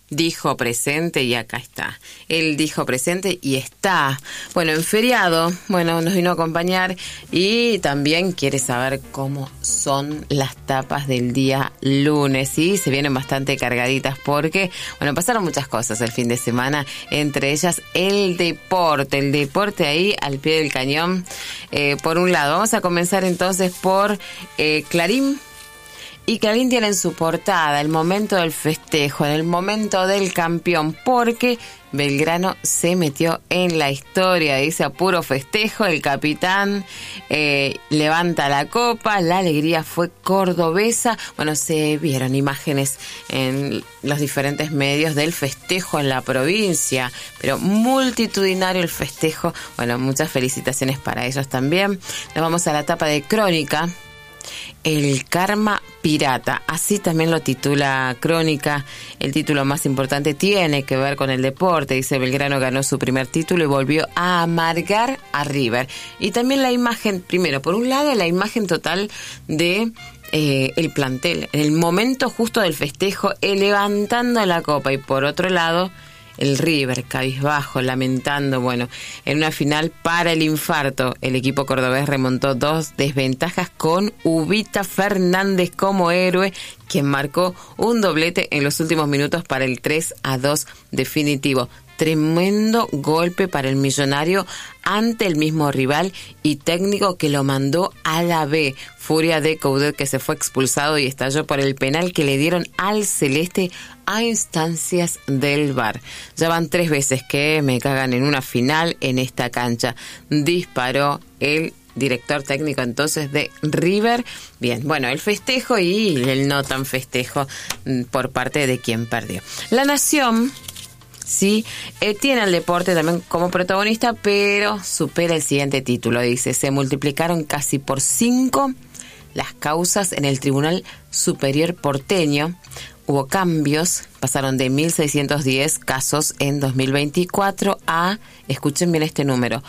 dijo presente y acá está. Él dijo presente y está. Bueno, en feriado, bueno, nos vino a acompañar y también quiere saber cómo son las tapas del día lunes. Y se vienen bastante cargaditas porque, bueno, pasaron muchas cosas el fin de semana, entre ellas el deporte ahí al pie del cañón. Por un lado, vamos a comenzar entonces por Clarín. Y Clarín tiene en su portada el momento del festejo, en el momento del campeón, porque Belgrano se metió en la historia, dice a puro festejo, el capitán levanta la copa, la alegría fue cordobesa. Bueno, se vieron imágenes en los diferentes medios del festejo en la provincia, pero multitudinario el festejo. Bueno, muchas felicitaciones para ellos también. Nos vamos a la tapa de Crónica. El karma pirata, así también lo titula Crónica. El título más importante tiene que ver con el deporte. Dice: Belgrano ganó su primer título y volvió a amargar a River. Y también la imagen, primero, por un lado, la imagen total de el plantel, en el momento justo del festejo, levantando la copa. Y por otro lado, el River, cabizbajo, lamentando. Bueno, en una final para el infarto, el equipo cordobés remontó 2 desventajas con Ubita Fernández como héroe, quien marcó un doblete en los últimos minutos para el 3-2 definitivo. Tremendo golpe para el millonario ante el mismo rival y técnico que lo mandó a la B. Furia de Coudet, que se fue expulsado y estalló por el penal que le dieron al celeste a instancias del VAR. Ya van 3 veces que me cagan en una final en esta cancha. Disparó el director técnico entonces de River. Bien, bueno, el festejo y el no tan festejo por parte de quien perdió. La Nación... Sí, tiene al deporte también como protagonista, pero supera el siguiente título. Dice: se multiplicaron casi por 5 las causas en el Tribunal Superior porteño. Hubo cambios, pasaron de 1.610 casos en 2024 a, escuchen bien este número,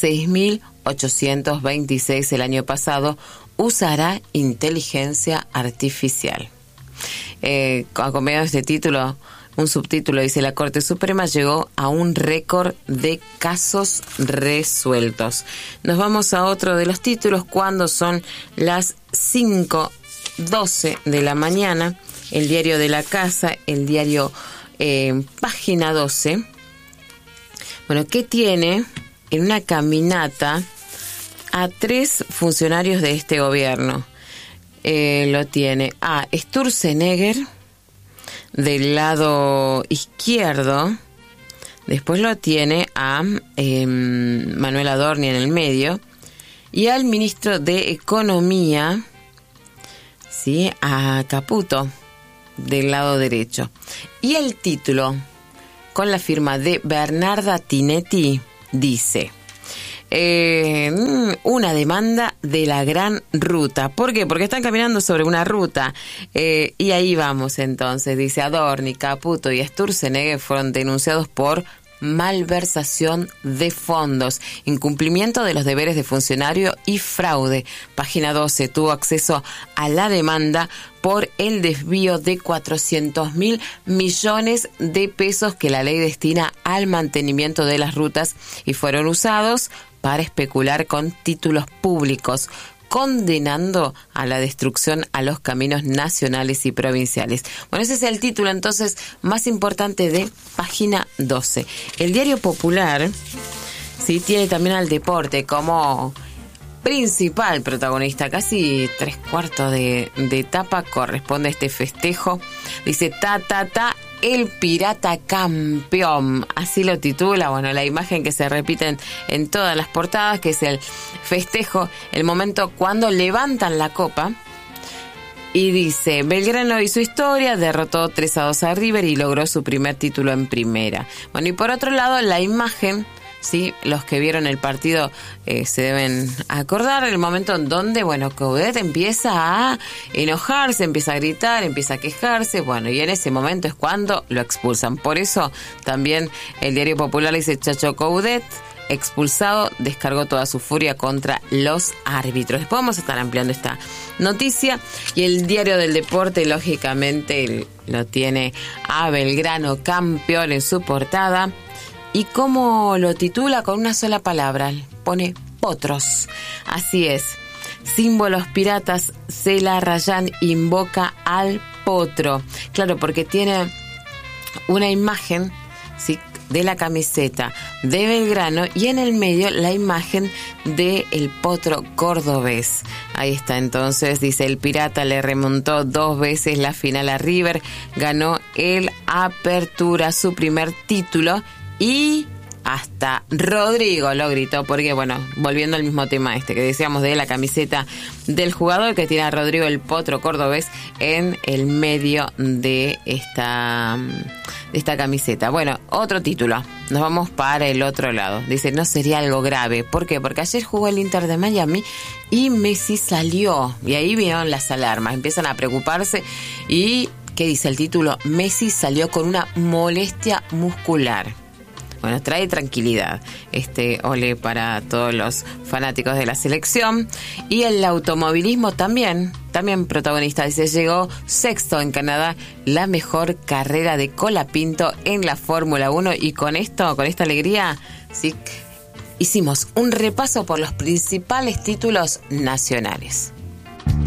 6.826 el año pasado. Usará inteligencia artificial. Acompañado de este título, un subtítulo dice: la Corte Suprema llegó a un récord de casos resueltos. Nos vamos a otro de los títulos cuando son las 5:12 de la mañana. El diario de la Casa, el diario Página 12. Bueno, ¿qué tiene? En una caminata a 3 funcionarios de este gobierno. Lo tiene a Sturzenegger del lado izquierdo, después lo tiene a Manuel Adorni en el medio y al ministro de Economía, ¿sí?, a Caputo del lado derecho. Y el título, con la firma de Bernarda Tinetti, dice: una demanda de la gran ruta. ¿Por qué? Porque están caminando sobre una ruta. Y ahí vamos entonces. Dice: Adorni, Caputo y Sturzenegger fueron denunciados por malversación de fondos, incumplimiento de los deberes de funcionario y fraude. Página 12 tuvo acceso a la demanda por el desvío de 400.000 millones de pesos que la ley destina al mantenimiento de las rutas y fueron usados para especular con títulos públicos, condenando a la destrucción a los caminos nacionales y provinciales. Bueno, ese es el título entonces más importante de Página 12. El Diario Popular, sí, tiene también al deporte como principal protagonista, casi 3/4 de etapa corresponde a este festejo. Dice: el pirata campeón, así lo titula. Bueno, la imagen que se repite en todas las portadas, que es el festejo, el momento cuando levantan la copa. Y dice: Belgrano hizo historia, derrotó 3-2 a River y logró su primer título en primera. Bueno, y por otro lado, la imagen, sí, los que vieron el partido se deben acordar el momento en donde, bueno, Coudet empieza a enojarse, empieza a gritar, empieza a quejarse, bueno, y en ese momento es cuando lo expulsan. Por eso también el Diario Popular dice: Chacho Coudet expulsado, descargó toda su furia contra los árbitros. Después vamos a estar ampliando esta noticia. Y el Diario del Deporte, lógicamente, lo tiene a Belgrano campeón en su portada. ¿Y cómo lo titula? Con una sola palabra. Pone potros. Así es. Símbolos piratas, Celarrayán invoca al potro. Claro, porque tiene una imagen, ¿sí?, de la camiseta de Belgrano y en el medio la imagen de el potro cordobés. Ahí está, entonces, dice: el pirata le remontó 2 veces la final a River, ganó el Apertura, su primer título, y hasta Rodrigo lo gritó, porque bueno, volviendo al mismo tema que decíamos de la camiseta del jugador, que tiene a Rodrigo el potro cordobés en el medio de esta camiseta. Bueno, otro título. Nos vamos para el otro lado. Dice: no sería algo grave. ¿Por qué? Porque ayer jugó el Inter de Miami y Messi salió. Y ahí vieron las alarmas. Empiezan a preocuparse. ¿Y qué dice el título? Messi salió con una molestia muscular. Bueno, trae tranquilidad ole para todos los fanáticos de la selección. Y el automovilismo también protagonista. Dice: llegó sexto en Canadá, la mejor carrera de Colapinto en la Fórmula 1. Y con esta alegría, sí, hicimos un repaso por los principales títulos nacionales.